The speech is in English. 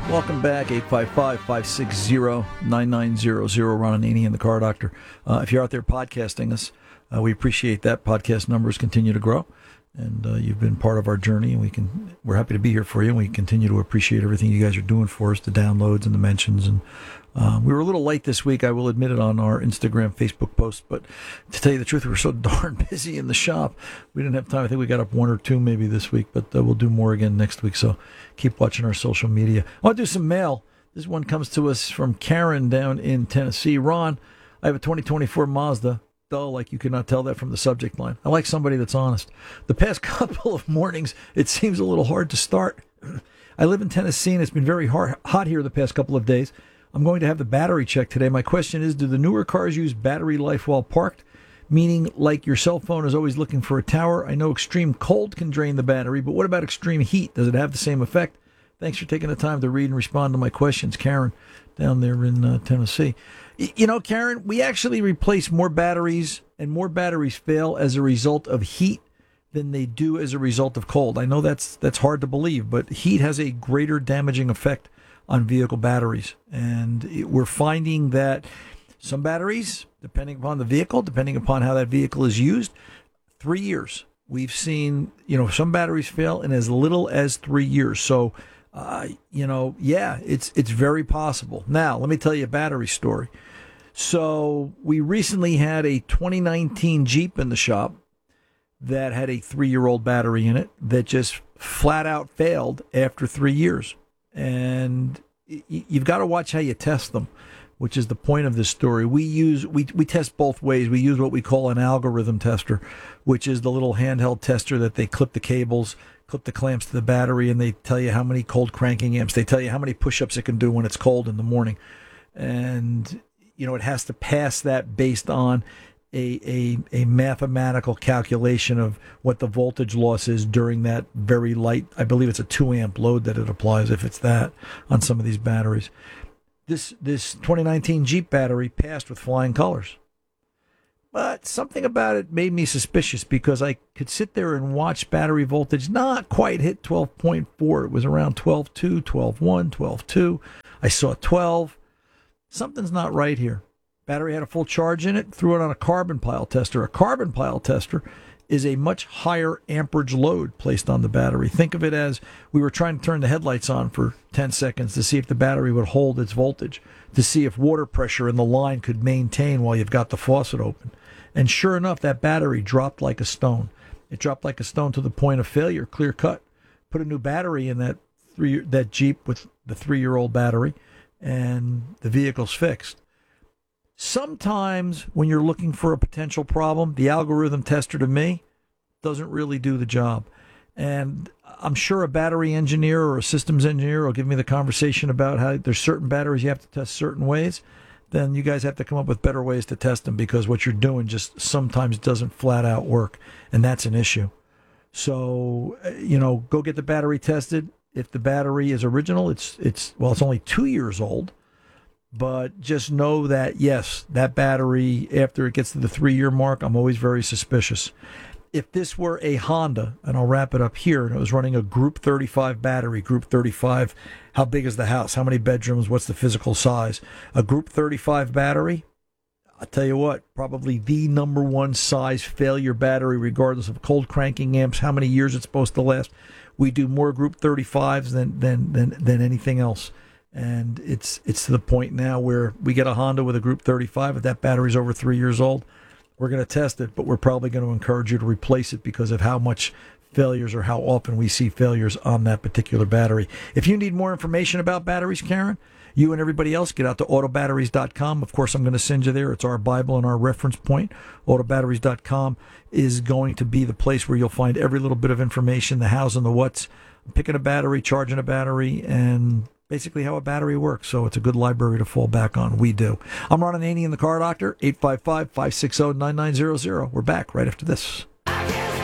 Welcome back, 855-560-9900, Ron Ananian and the Car Doctor. If you're out there podcasting us, we appreciate that. Podcast numbers continue to grow, and you've been part of our journey, and we're happy to be here for you, and we continue to appreciate everything you guys are doing for us, the downloads and the mentions. And we were a little late this week, I will admit it, on our Instagram, Facebook post, but to tell you the truth, we were so darn busy in the shop, we didn't have time. I think we got up one or two maybe this week, but we'll do more again next week, so keep watching our social media. I want to do some mail. This one comes to us from Karen down in Tennessee. Ron, I have a 2024 Mazda. Dull, like you cannot tell that from the subject line. I like somebody that's honest. The past couple of mornings, it seems a little hard to start. I live in Tennessee, and it's been very hot here the past couple of days. I'm going to have the battery checked today. My question is, do the newer cars use battery life while parked? Meaning, like your cell phone is always looking for a tower. I know extreme cold can drain the battery, but what about extreme heat? Does it have the same effect? Thanks for taking the time to read and respond to my questions, Karen, down there in Tennessee. You know, Karen, we actually replace more batteries, and more batteries fail as a result of heat than they do as a result of cold. I know that's hard to believe, but heat has a greater damaging effect on vehicle batteries. And we're finding that some batteries, depending upon the vehicle, depending upon how that vehicle is used, 3 years. We've seen, some batteries fail in as little as 3 years. So, it's very possible. Now, let me tell you a battery story. So we recently had a 2019 Jeep in the shop that had a 3-year-old battery in it that just flat out failed after 3 years. And you've got to watch how you test them, which is the point of this story. We test both ways. We use what we call an algorithm tester, which is the little handheld tester that they clip the cables, clip the clamps to the battery, and they tell you how many cold cranking amps. They tell you how many push-ups it can do when it's cold in the morning. And, it has to pass that based on a mathematical calculation of what the voltage loss is during that very light, I believe it's a 2-amp load that it applies, if it's that, on some of these batteries. This 2019 Jeep battery passed with flying colors. But something about it made me suspicious, because I could sit there and watch battery voltage not quite hit 12.4. It was around 12.2, 12.1, 12.2. I saw 12. Something's not right here. Battery had a full charge in it, threw it on a carbon pile tester. A carbon pile tester is a much higher amperage load placed on the battery. Think of it as we were trying to turn the headlights on for 10 seconds to see if the battery would hold its voltage, to see if water pressure in the line could maintain while you've got the faucet open. And sure enough, that battery dropped like a stone. It dropped like a stone to the point of failure, clear cut. Put a new battery in that Jeep with the 3-year-old battery, and the vehicle's fixed. Sometimes when you're looking for a potential problem, the algorithm tester, to me, doesn't really do the job. And I'm sure a battery engineer or a systems engineer will give me the conversation about how there's certain batteries you have to test certain ways. Then you guys have to come up with better ways to test them, because what you're doing just sometimes doesn't flat out work, and that's an issue. So, go get the battery tested. If the battery is original, it's only 2 years old. But just know that, yes, that battery, after it gets to the 3-year mark, I'm always very suspicious. If this were a Honda, and I'll wrap it up here, and it was running a Group 35 battery, Group 35, how big is the house? How many bedrooms? What's the physical size? A Group 35 battery, I'll tell you what, probably the number one size failure battery, regardless of cold cranking amps, how many years it's supposed to last. We do more Group 35s than anything else. And it's to the point now where we get a Honda with a Group 35. If that battery's over 3 years old, we're going to test it, but we're probably going to encourage you to replace it because of how much failures or how often we see failures on that particular battery. If you need more information about batteries, Karen, you and everybody else, get out to autobatteries.com. Of course, I'm going to send you there. It's our Bible and our reference point. Autobatteries.com is going to be the place where you'll find every little bit of information, the hows and the whats, picking a battery, charging a battery, and basically how a battery works. So it's a good library to fall back on. We do. I'm Ron Ananian, the Car Doctor, 855-560-9900. We're back right after this.